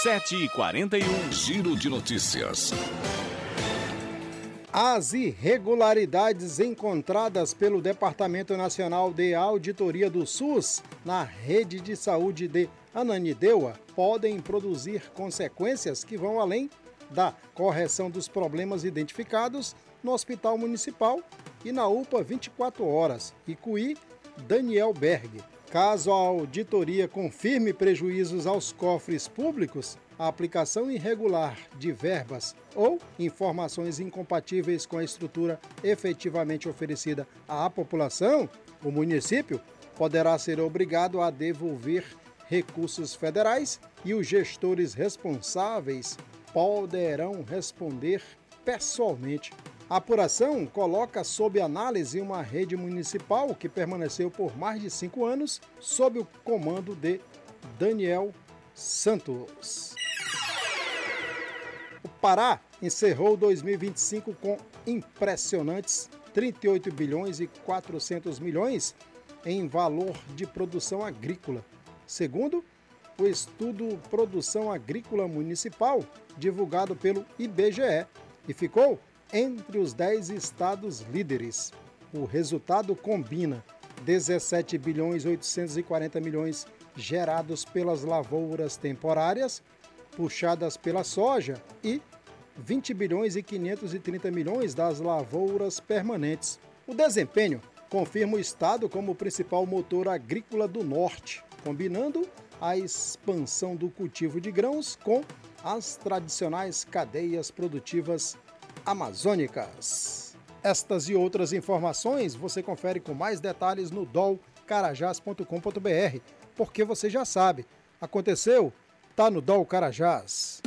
7h41. Giro de notícias. As irregularidades encontradas pelo Departamento Nacional de Auditoria do SUS na rede de saúde de Ananindeua podem produzir consequências que vão além da correção dos problemas identificados no Hospital Municipal e na UPA 24 horas, Icuí, Daniel Berg. Caso a auditoria confirme prejuízos aos cofres públicos, a aplicação irregular de verbas ou informações incompatíveis com a estrutura efetivamente oferecida à população, o município poderá ser obrigado a devolver recursos federais e os gestores responsáveis poderão responder pessoalmente. A apuração coloca sob análise uma rede municipal que permaneceu por mais de 5 anos sob o comando de Daniel Santos. O Pará encerrou 2025 com impressionantes 38 bilhões e 400 milhões em valor de produção agrícola, segundo o estudo Produção Agrícola Municipal, divulgado pelo IBGE, e ficou entre os 10 estados líderes. O resultado combina 17 bilhões 840 milhões gerados pelas lavouras temporárias, puxadas pela soja, e 20 bilhões e 530 milhões das lavouras permanentes. O desempenho confirma o estado como o principal motor agrícola do norte, combinando a expansão do cultivo de grãos com as tradicionais cadeias produtivas amazônicas. Estas e outras informações você confere com mais detalhes no dolcarajás.com.br, porque você já sabe, aconteceu, tá no Dol Carajás.